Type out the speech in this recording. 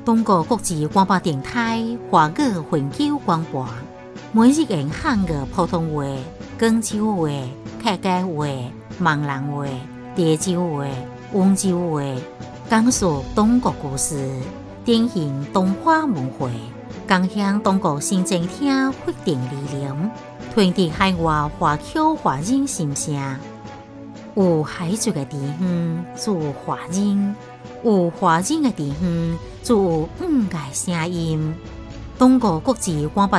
中国国际广播电台华语永久广播，每日用汉语普通话、广州话、客家话、闽南话、潮州话、温州话，讲述中国故事，展现中华文化，共享中国新政厅发展理念，传递海外华侨华人心声。有海族的地方，就有华人；有华人的地方，就有五个声音。中国国际广播